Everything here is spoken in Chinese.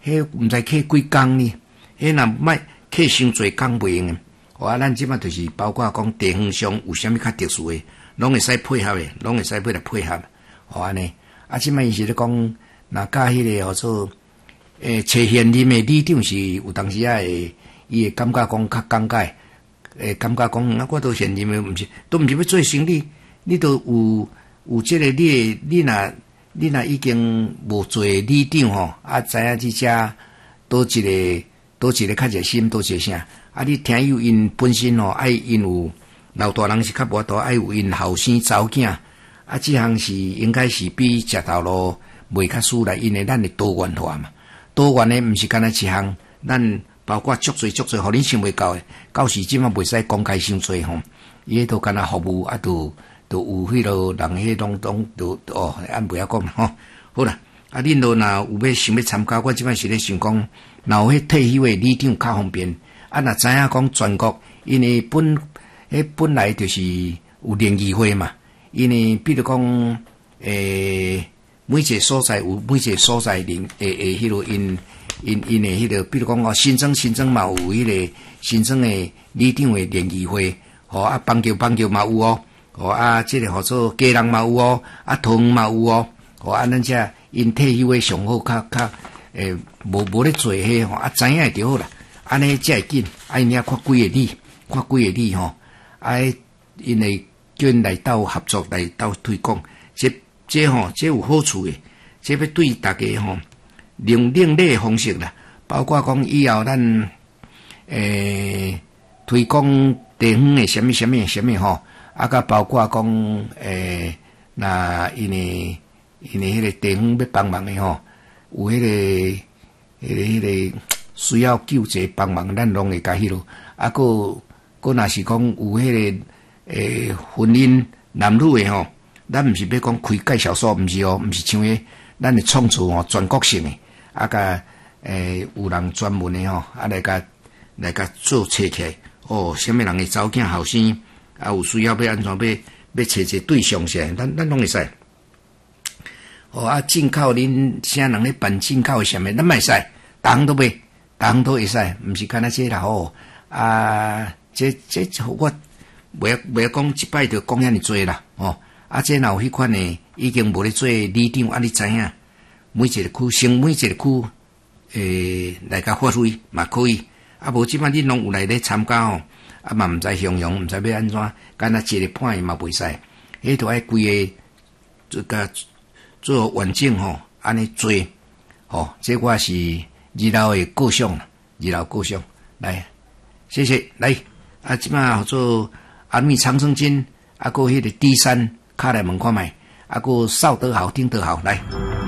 迄毋知客几工呢？迄若莫客伤侪工袂用诶。啊，咱即摆就是包括讲地方上有啥物较特殊诶，拢会使配合诶，拢会使要来配合。安尼。啊，即摆伊是咧讲，若甲迄个号做找现任诶里长是有当时会，伊会感觉讲较尴尬，感觉讲啊，我都现任诶，都毋是要做生意，你都有即个你若已经无做里长吼，啊，知影即只倒一个较热心，倒一个啥？啊，你听有因本身吼，爱因有老大人是较无多，爱有因后生查某囝，啊，即项是应该是比食头路袂较输来，因为咱的多元化嘛。多元的毋是干那一项，咱包括足侪，互你想袂到的。到时即嘛袂使公开伤侪吼，伊迄都干那服务啊，都有迄落人迄拢都按袂晓讲吼。好啦，啊，恁若有要想要参加，我即摆是咧想讲，若有迄退休的里长较方便。啊，若知影讲全国，因为本来就是有联谊会嘛，因为比如讲，每一个所在有每一个所在迄落因的迄个，比如讲新庄嘛有迄个新庄的里长的联谊会，啊邦桥嘛有啊这个号做家人嘛有啊桃园嘛有啊咱遮因退休的上好较无咧做迄啊知影就好啦。安尼才会紧，因遐看几个里啊，因会叫因来斗合作，来斗推广，这有好处诶，这要对大家用另类方式啦，包括讲以后咱推广地方诶什么啊，甲包括讲那因为迄个地方要帮忙诶有迄个。需要救济帮忙，咱拢会甲迄落。啊，个若是讲有迄个婚姻男女诶咱毋是要讲开介绍所，毋是毋是像迄咱诶创造全国性诶，啊甲有人专门诶啊来甲做找起来。什么人诶查某囝后生啊有需要要安怎要找一个对象啥，咱拢会使。啊进口恁啥人咧办进口诶啥物，咱嘛会使，逐项都袂。人都会使，毋是干那些啦啊，这我袂讲一摆就讲遐尼多啦啊，这若有迄款诶，已经无咧做里长啊，你知影？每一个区来甲发挥嘛可以。啊，无即摆恁拢有来咧参加啊嘛毋知形容，毋知要安怎，干那一个判嘛袂使，迄都爱规个这个做完整安尼做这我是。二楼的构想来，谢谢来啊！即摆做安米长生津，啊，个迄个低山卡来问看卖，啊，个少得好，听得好来。